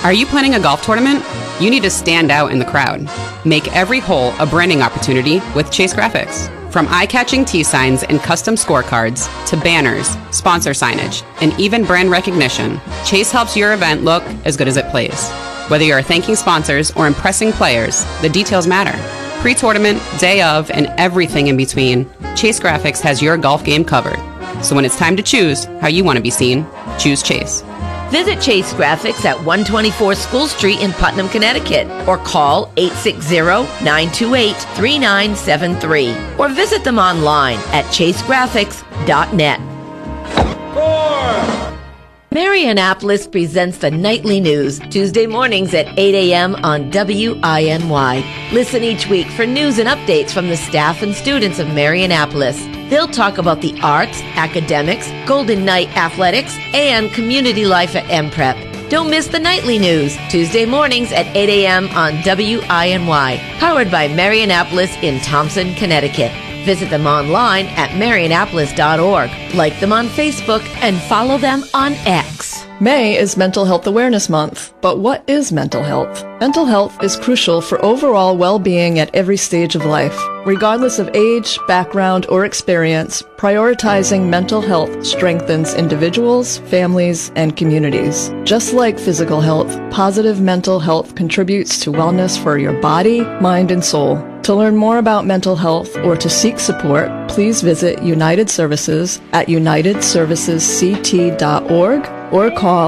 Are you planning a golf tournament? You need to stand out in the crowd. Make every hole a branding opportunity with Chase Graphics. From eye-catching T signs and custom scorecards to banners, sponsor signage, and even brand recognition, Chase helps your event look as good as it plays. Whether you're thanking sponsors or impressing players, the details matter. Pre-tournament, day of, and everything in between, Chase Graphics has your golf game covered. So when it's time to choose how you want to be seen, choose Chase. Visit Chase Graphics at 124 School Street in Putnam, Connecticut, or call 860-928-3973, or visit them online at chasegraphics.net. Marianapolis presents the Nightly News, Tuesday mornings at 8 a.m. on WINY. Listen each week for news and updates from the staff and students of Marianapolis. They'll talk about the arts, academics, Golden Knight athletics, and community life at MPrep. Don't miss the Nightly News, Tuesday mornings at 8 a.m. on WINY, powered by Marianapolis in Thompson, Connecticut. Visit them online at marianapolis.org. Like them on Facebook and follow them on X. May is Mental Health Awareness Month, but what is mental health? Mental health is crucial for overall well-being at every stage of life. Regardless of age, background, or experience, prioritizing mental health strengthens individuals, families, and communities. Just like physical health, positive mental health contributes to wellness for your body, mind, and soul. To learn more about mental health or to seek support, please visit United Services at unitedservicesct.org or call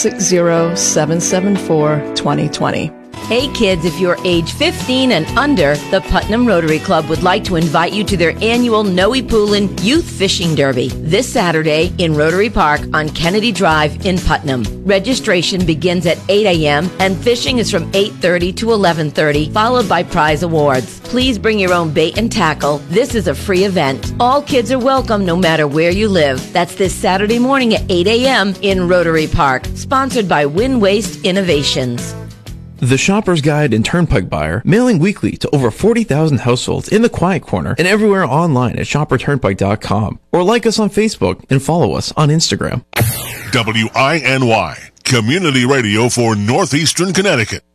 860-774-2020. Hey kids, if you're age 15 and under, the Putnam Rotary Club would like to invite you to their annual Noe Poolin' Youth Fishing Derby this Saturday in Rotary Park on Kennedy Drive in Putnam. Registration begins at 8 a.m. and fishing is from 8:30 to 11:30, followed by prize awards. Please bring your own bait and tackle. This is a free event. All kids are welcome no matter where you live. That's this Saturday morning at 8 a.m. in Rotary Park, sponsored by Win Waste Innovations. The Shopper's Guide and Turnpike Buyer, mailing weekly to over 40,000 households in the Quiet Corner and everywhere online at shopperturnpike.com. Or like us on Facebook and follow us on Instagram. WINY, community radio for Northeastern Connecticut.